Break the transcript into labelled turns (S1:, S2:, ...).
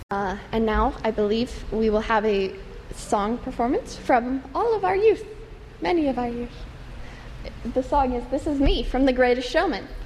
S1: And now I believe we will have a song performance from all of our youth, many of our youth. The song is This Is Me from The Greatest Showman.